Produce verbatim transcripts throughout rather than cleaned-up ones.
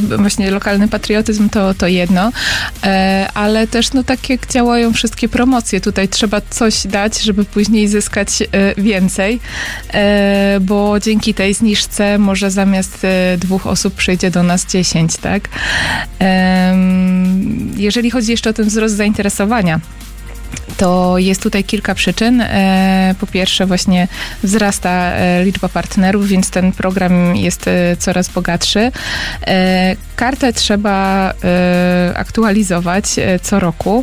właśnie lokalny patriotyzm to, to jedno, ale też no tak jak działają wszystkie promocje, tutaj trzeba coś dać, żeby później zyskać więcej, bo dzięki tej zniżce może zamiast dwóch osób przyjdzie do nas dziesięć, tak? Jeżeli chodzi jeszcze o ten wzrost zainteresowania, to jest tutaj kilka przyczyn. Po pierwsze właśnie wzrasta liczba partnerów, więc ten program jest coraz bogatszy. Kartę trzeba aktualizować co roku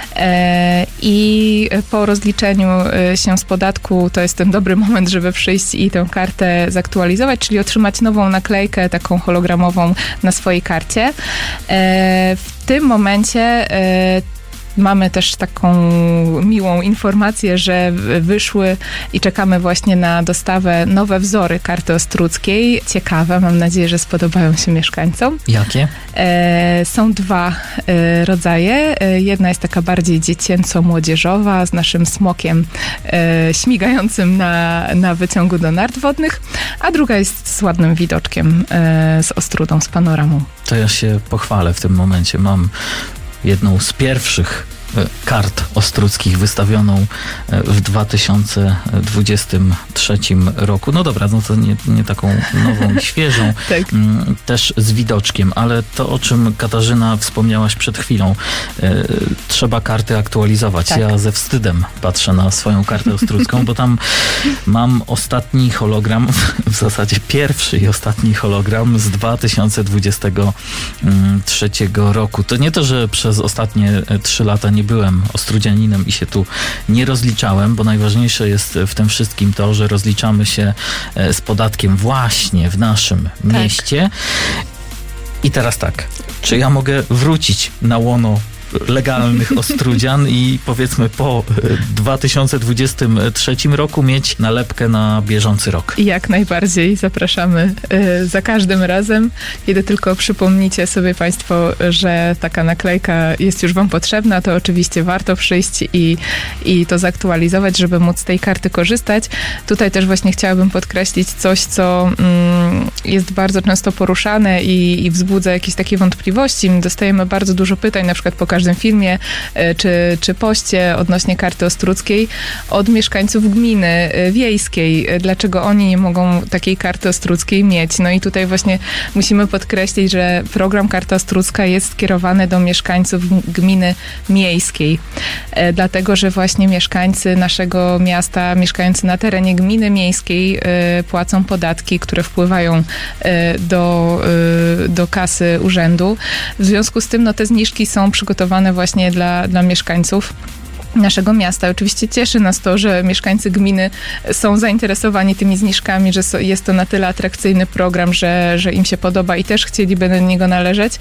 i po rozliczeniu się z podatku to jest ten dobry moment, żeby przyjść i tę kartę zaktualizować, czyli otrzymać nową naklejkę taką hologramową na swojej karcie. W tym momencie mamy też taką miłą informację, że wyszły i czekamy właśnie na dostawę nowe wzory karty ostruckiej. Ciekawe, mam nadzieję, że spodobają się mieszkańcom. Jakie? E, są dwa e, rodzaje. E, jedna jest taka bardziej dziecięco-młodzieżowa z naszym smokiem e, śmigającym na, na wyciągu do nart wodnych, a druga jest z ładnym widoczkiem, e, z Ostrudą, z panoramą. To ja się pochwalę w tym momencie. Mam jedną z pierwszych kart ostruckich wystawioną w dwa tysiące dwudziestym trzecim roku. No dobra, no to nie, nie taką nową, świeżą, tak. Też z widoczkiem, ale to, o czym Katarzyna wspomniałaś przed chwilą, trzeba karty aktualizować. Tak. Ja ze wstydem patrzę na swoją kartę ostrucką, bo tam mam ostatni hologram, w zasadzie pierwszy i ostatni hologram z dwa tysiące dwudziestego trzeciego roku. To nie to, że przez ostatnie trzy lata nie byłem ostrudzianinem i się tu nie rozliczałem, bo najważniejsze jest w tym wszystkim to, że rozliczamy się z podatkiem właśnie w naszym tak. mieście. I teraz tak, czy ja mogę wrócić na łono legalnych Ostrudzian i powiedzmy po dwa tysiące dwudziestym trzecim roku mieć nalepkę na bieżący rok? Jak najbardziej zapraszamy y, za każdym razem, kiedy tylko przypomnicie sobie Państwo, że taka naklejka jest już Wam potrzebna, to oczywiście warto przyjść i, i to zaktualizować, żeby móc z tej karty korzystać. Tutaj też właśnie chciałabym podkreślić coś, co mm, jest bardzo często poruszane i, i wzbudza jakieś takie wątpliwości. Dostajemy bardzo dużo pytań, na przykład po każdym filmie czy, czy poście odnośnie karty ostruckiej od mieszkańców gminy wiejskiej. Dlaczego oni nie mogą takiej karty ostruckiej mieć? No i tutaj właśnie musimy podkreślić, że program Karta Ostrucka jest skierowany do mieszkańców gminy miejskiej. Dlatego, że właśnie mieszkańcy naszego miasta, mieszkający na terenie gminy miejskiej płacą podatki, które wpływają do, do kasy urzędu. W związku z tym no, te zniżki są przygotowane właśnie dla, dla mieszkańców naszego miasta. Oczywiście cieszy nas to, że mieszkańcy gminy są zainteresowani tymi zniżkami, że jest to na tyle atrakcyjny program, że, że im się podoba i też chcieliby do niego należeć.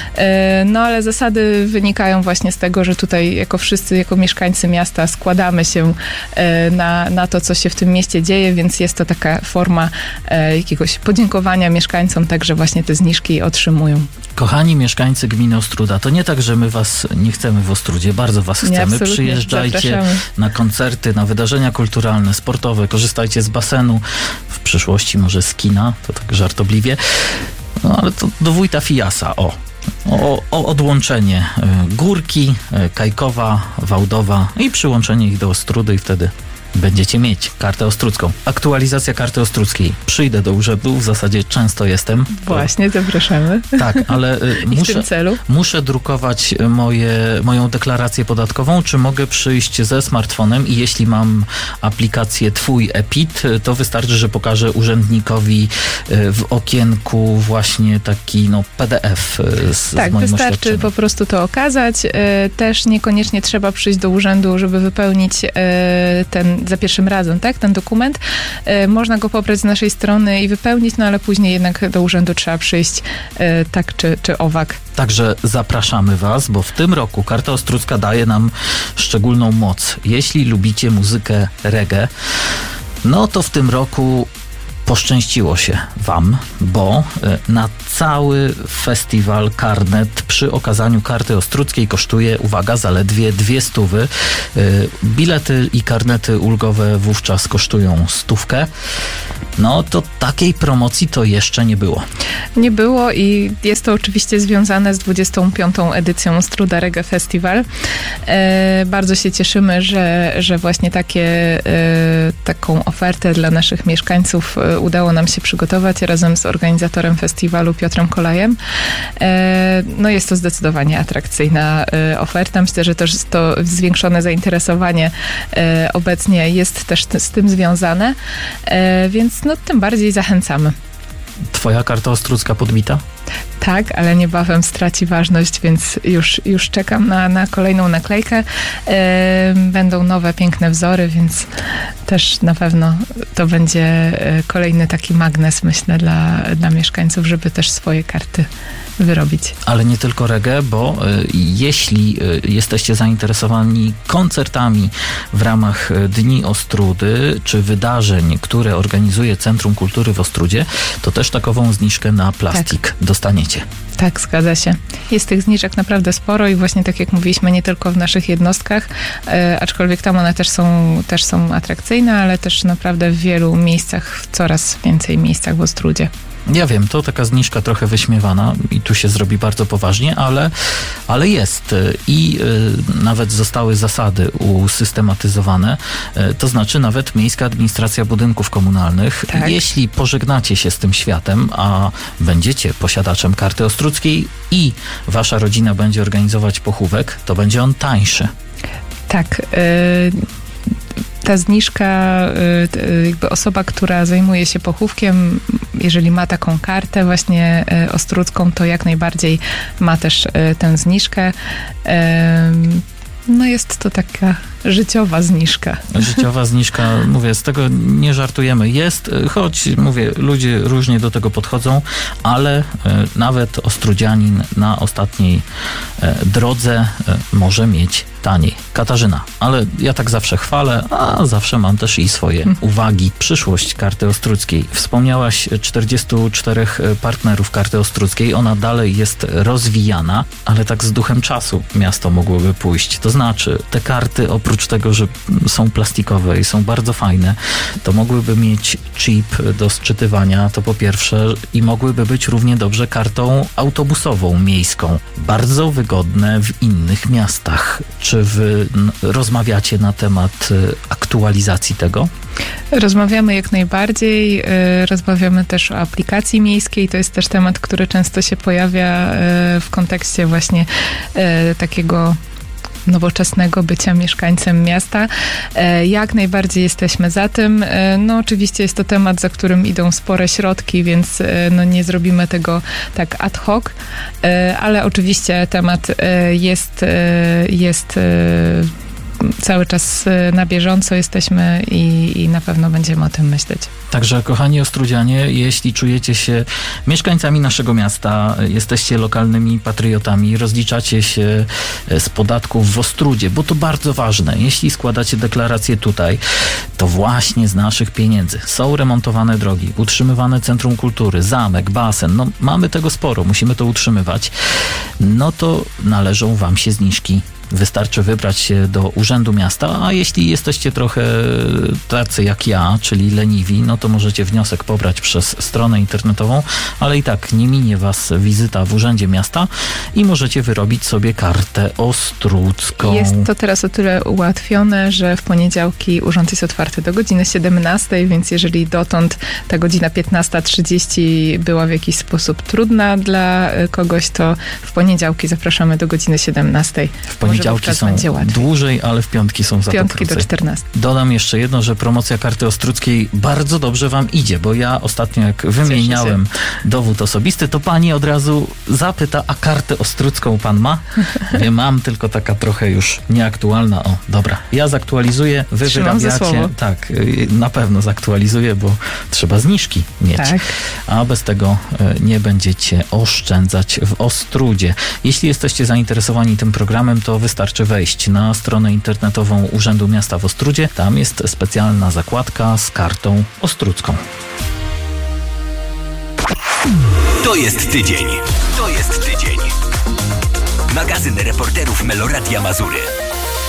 No ale zasady wynikają właśnie z tego, że tutaj jako wszyscy, jako mieszkańcy miasta składamy się na, na to, co się w tym mieście dzieje, więc jest to taka forma jakiegoś podziękowania mieszkańcom, tak, że właśnie te zniżki otrzymują. Kochani mieszkańcy gminy Ostruda, to nie tak, że my was nie chcemy w Ostrudzie, bardzo was chcemy. Przyjeżdżajcie Zapraszamy. na koncerty, na wydarzenia kulturalne, sportowe, korzystajcie z basenu, w przyszłości może z kina, to tak żartobliwie. No ale to do wójta Fijasa, o. O, o odłączenie Górki, Kajkowa, Wałdowa i przyłączenie ich do Ostrudy i wtedy będziecie mieć kartę ostrucką. Aktualizacja karty ostruckiej. Przyjdę do urzędu, w zasadzie często jestem. Właśnie, zapraszamy. Tak, ale I muszę, w tym celu. muszę drukować moje, moją deklarację podatkową, czy mogę przyjść ze smartfonem i jeśli mam aplikację Twój e-PIT, to wystarczy, że pokażę urzędnikowi w okienku właśnie taki no, P D F z, tak, z moim wystarczy oświadczeniem. po prostu to okazać. Też niekoniecznie trzeba przyjść do urzędu, żeby wypełnić ten za pierwszym razem, tak, ten dokument. Można go pobrać z naszej strony i wypełnić, no ale później jednak do urzędu trzeba przyjść tak czy, czy owak. Także zapraszamy was, bo w tym roku Karta Ostrucka daje nam szczególną moc. Jeśli lubicie muzykę reggae, no to w tym roku poszczęściło się wam, bo na cały festiwal karnet przy okazaniu karty ostruckiej kosztuje, uwaga, zaledwie dwie stówy. Bilety i karnety ulgowe wówczas kosztują stówkę. No to takiej promocji to jeszcze nie było. Nie było i jest to oczywiście związane z dwudziestą piątą edycją Ostruda Reggae Festival. E, bardzo się cieszymy, że, że właśnie takie, e, taką ofertę dla naszych mieszkańców e, udało nam się przygotować razem z organizatorem festiwalu Piotrem Kolajem. E, no jest to zdecydowanie atrakcyjna e, oferta. Myślę, że też to zwiększone zainteresowanie e, obecnie jest też t- z tym związane, e, więc no tym bardziej zachęcamy. Twoja karta ostrucka podbita? Tak, ale niebawem straci ważność, więc już, już czekam na, na kolejną naklejkę. E, będą nowe, piękne wzory, więc też na pewno to będzie kolejny taki magnes, myślę, dla, dla mieszkańców, żeby też swoje karty wyrobić. Ale nie tylko reggae, bo y, jeśli y, jesteście zainteresowani koncertami w ramach Dni Ostrudy, czy wydarzeń, które organizuje Centrum Kultury w Ostrudzie, to też takową zniżkę na plastik tak. dostaniecie. Tak, zgadza się. Jest tych zniżek naprawdę sporo i właśnie tak jak mówiliśmy, nie tylko w naszych jednostkach, e, aczkolwiek tam one też są, też są atrakcyjne, ale też naprawdę w wielu miejscach, w coraz więcej miejscach w Ostrudzie. Ja wiem, to taka zniżka trochę wyśmiewana i tu się zrobi bardzo poważnie, ale, ale jest i y, nawet zostały zasady usystematyzowane, y, to znaczy nawet Miejska Administracja Budynków Komunalnych, tak. Jeśli pożegnacie się z tym światem, a będziecie posiadaczem karty ostruckiej i wasza rodzina będzie organizować pochówek, to będzie on tańszy. Tak, y- ta zniżka, jakby osoba, która zajmuje się pochówkiem, jeżeli ma taką kartę właśnie ostrucką, to jak najbardziej ma też tę zniżkę. No jest to taka życiowa zniżka. Życiowa zniżka, mówię, z tego nie żartujemy. Jest, choć, mówię, ludzie różnie do tego podchodzą, ale nawet ostrudzianin na ostatniej drodze może mieć taniej. Katarzyna, ale ja tak zawsze chwalę, a zawsze mam też i swoje hmm. uwagi. Przyszłość karty ostruckiej. Wspomniałaś czterdziestu czterech partnerów karty ostruckiej. Ona dalej jest rozwijana, ale tak z duchem czasu miasto mogłoby pójść. To znaczy, te karty oprócz tego, że są plastikowe i są bardzo fajne, to mogłyby mieć chip do sczytywania, to po pierwsze, i mogłyby być równie dobrze kartą autobusową, miejską. Bardzo wygodne w innych miastach. Czy wy rozmawiacie na temat aktualizacji tego? Rozmawiamy jak najbardziej. Rozmawiamy też o aplikacji miejskiej. To jest też temat, który często się pojawia w kontekście właśnie takiego nowoczesnego bycia mieszkańcem miasta. Jak najbardziej jesteśmy za tym. No oczywiście jest to temat, za którym idą spore środki, więc no nie zrobimy tego tak ad hoc, ale oczywiście temat jest, jest cały czas na bieżąco jesteśmy i, i na pewno będziemy o tym myśleć. Także kochani ostrudzianie, jeśli czujecie się mieszkańcami naszego miasta, jesteście lokalnymi patriotami, rozliczacie się z podatków w Ostrudzie, bo to bardzo ważne. Jeśli składacie deklarację tutaj, to właśnie z naszych pieniędzy są remontowane drogi, utrzymywane Centrum Kultury, zamek, basen. No mamy tego sporo, musimy to utrzymywać. No to należą wam się zniżki. Wystarczy wybrać się do Urzędu Miasta, a jeśli jesteście trochę tacy jak ja, czyli leniwi, no to możecie wniosek pobrać przez stronę internetową, ale i tak nie minie was wizyta w Urzędzie Miasta i możecie wyrobić sobie kartę ostrucką. Jest to teraz o tyle ułatwione, że w poniedziałki urząd jest otwarty do godziny siedemnastej, więc jeżeli dotąd ta godzina piętnasta trzydzieści była w jakiś sposób trudna dla kogoś, to w poniedziałki zapraszamy do godziny siedemnastej. W poniedziałki są dłużej, ale w piątki są za to piątki krócej. do czternastej. Dodam jeszcze jedno, że promocja karty ostruckiej bardzo dobrze wam idzie, bo ja ostatnio jak wymieniałem dowód osobisty, to pani od razu zapyta, a kartę ostrucką pan ma? Ja mam, tylko taka trochę już nieaktualna. O, dobra, ja zaktualizuję, wy Trzymam wyrabiacie. Tak, na pewno zaktualizuję, bo trzeba zniżki mieć. Tak. A bez tego nie będziecie oszczędzać w Ostrudzie. Jeśli jesteście zainteresowani tym programem, to wystarczy wejść na stronę internetową Urzędu Miasta w Ostrudzie. Tam jest specjalna zakładka z kartą ostrucką. To jest tydzień. To jest tydzień. Magazyn reporterów Meloradia Mazury.